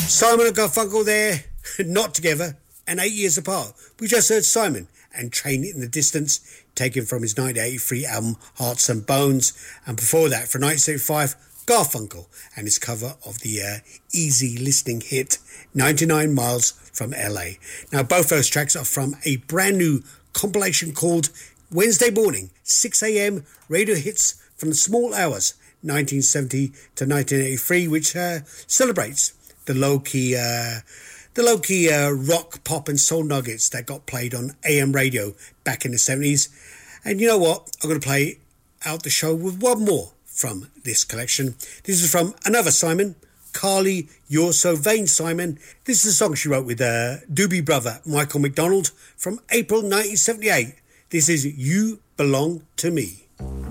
Simon and Garfunkel there, not together and 8 years apart. We just heard Simon and Train in the Distance, taken from his 1983 album Hearts and Bones, and before that, from 1975, Garfunkel and his cover of the easy listening hit 99 Miles from LA. Now, both those tracks are from a brand new compilation called Wednesday Morning, 6 a.m. Radio Hits from the Small Hours, 1970 to 1983, which celebrates the low-key rock, pop and soul nuggets that got played on AM radio back in the 70s. And you know what? I'm going to play out the show with one more from this collection. This is from another Simon, Carly, You're So Vain Simon. This is a song she wrote with Doobie brother Michael McDonald from April 1978. This is You Belong to Me.